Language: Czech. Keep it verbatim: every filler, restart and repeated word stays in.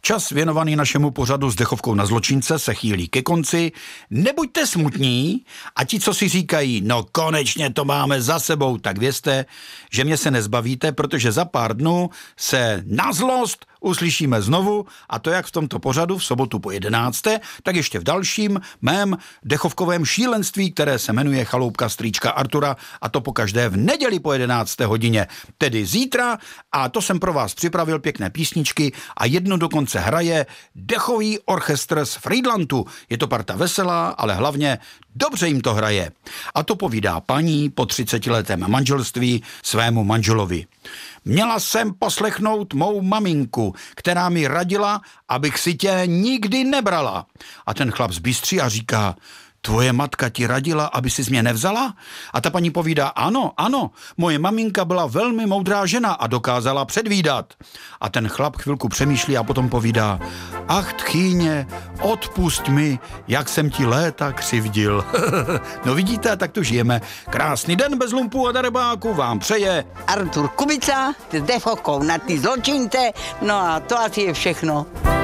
Čas věnovaný našemu pořadu s dechovkou na zločince se chýlí ke konci. Nebuďte smutní a ti, co si říkají, no konečně to máme za sebou, tak vězte, že mě se nezbavíte, protože za pár dnů se na zlost uslyšíme znovu, a to jak v tomto pořadu v sobotu po jedenácté, tak ještě v dalším mém dechovkovém šílenství, které se jmenuje Chaloupka strýčka Artura, a to pokaždé v neděli po jedenácté hodině, tedy zítra, a to jsem pro vás připravil pěkné písničky a jednu dokonce hraje dechový orchestr z Frýdlantu. Je to parta veselá, ale hlavně dobře jim to hraje. A to povídá paní po třicetiletém manželství svému manželovi. Měla jsem poslechnout mou maminku, která mi radila, abych si tě nikdy nebrala. A ten chlap zbystří a říká: tvoje matka ti radila, aby si mě nevzala? A ta paní povídá: ano, ano, moje maminka byla velmi moudrá žena a dokázala předvídat. A ten chlap chvilku přemýšlí a potom povídá: ach tchýně, odpusť mi, jak jsem ti léta křivdil. No vidíte, tak tu žijeme. Krásný den bez lumpů a darebáků vám přeje Artur Kubica s dechovkou na ty zločince, no a to asi je všechno.